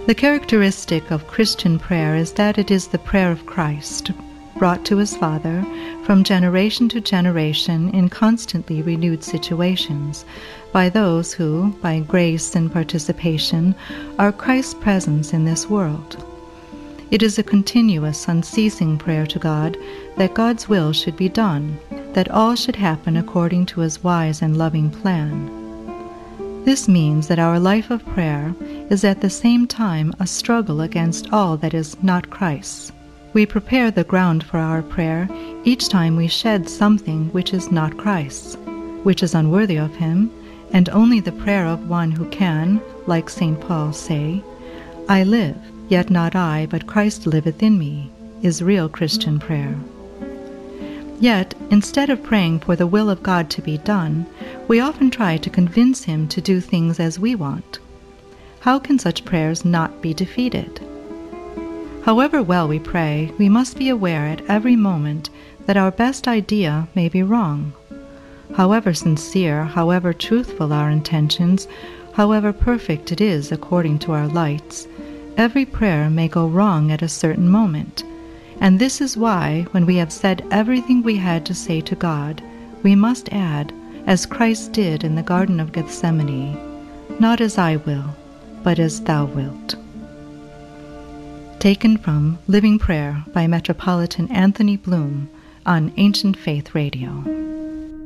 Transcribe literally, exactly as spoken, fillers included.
The characteristic of Christian prayer is that it is the prayer of Christ, brought to his Father from generation to generation in constantly renewed situations, by those who, by grace and participation, are Christ's presence in this world. It is a continuous, unceasing prayer to God that God's will should be done, that all should happen according to his wise and loving plan. This means that our life of prayer is at the same time a struggle against all that is not Christ's. We prepare the ground for our prayer each time we shed something which is not Christ's, which is unworthy of him, and only the prayer of one who can, like Saint Paul, say, "I live, yet not I, but Christ liveth in me," is real Christian prayer. Yet, instead of praying for the will of God to be done, we often try to convince him to do things as we want. How can such prayers not be defeated? However well we pray, we must be aware at every moment that our best idea may be wrong. However sincere, however truthful our intentions, however perfect it is according to our lights, every prayer may go wrong at a certain moment. And this is why, when we have said everything we had to say to God, we must add, as Christ did in the Garden of Gethsemane, "Not as I will, but as thou wilt." Taken from Living Prayer by Metropolitan Anthony Bloom on Ancient Faith Radio.